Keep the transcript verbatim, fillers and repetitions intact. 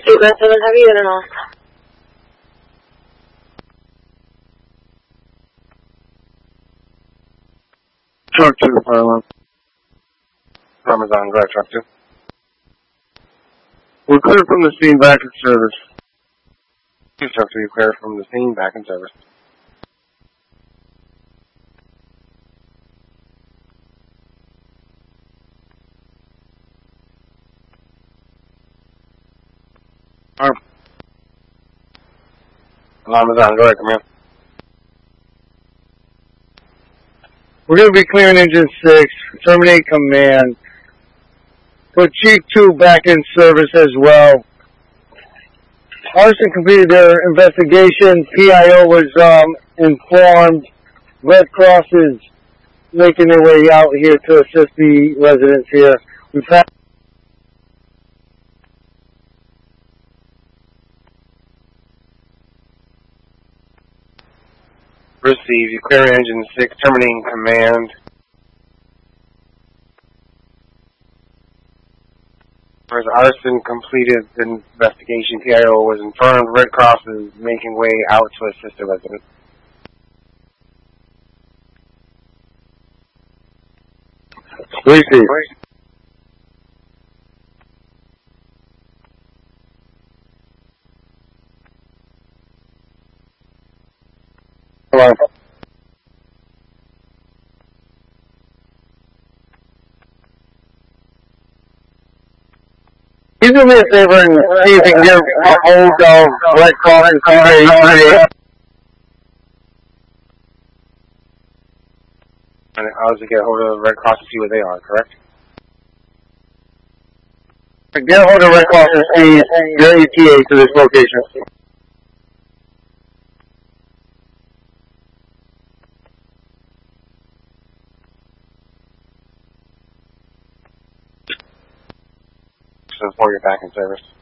two Grand seven, have you in and off? Truck two, fire alarm. Amazon, go ahead, truck two. We're clear from the scene, back in service. Two truck two, clear from the scene, back in service. Alright. Amazon, go ahead, come in. We're going to be clearing engine six, terminate command. Put Chief two back in service as well. Arson completed their investigation. P I O was um, informed. Red Cross is making their way out here to assist the residents here. We've had Receive, you clear engine six, terminating command. As arson completed the investigation, P I O was informed. Red Cross is making way out to assist the resident. Receive. Hello. Can you do me a favor and see if you can get a hold of Red Cross and somebody? And how does it get a hold of Red Cross to see where they are, correct? Get a hold of Red Cross and see your E T A to this location. So before you're back in service.